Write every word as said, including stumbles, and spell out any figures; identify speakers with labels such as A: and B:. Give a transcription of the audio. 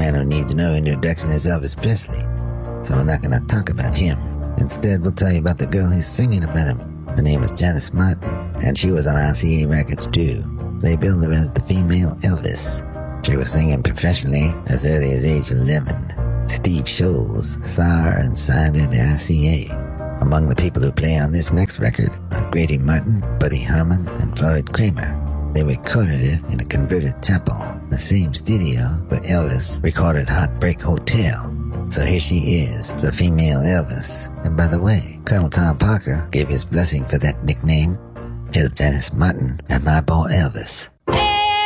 A: man who needs no introduction is Elvis Presley, so we're not going to talk about him. Instead, we'll tell you about the girl who's singing about him. Her name was Janice Martin, and she was on R C A Records too. They billed her as the female Elvis. She was singing professionally as early as age eleven. Steve Sholes saw her and signed her to R C A. Among the people who play on this next record are Grady Martin, Buddy Harman, and Floyd Kramer. They recorded it in a converted chapel, the same studio where Elvis recorded Heartbreak Hotel. So here she is, the female Elvis. And by the way, Colonel Tom Parker gave his blessing for that nickname. Here's Janice Martin and my boy Elvis.